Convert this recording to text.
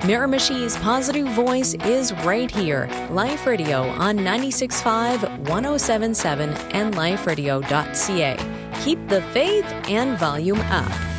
Miramichi's positive voice is right here. Life Radio on 96.5, 107.7, and liferadio.ca. Keep the faith and volume up.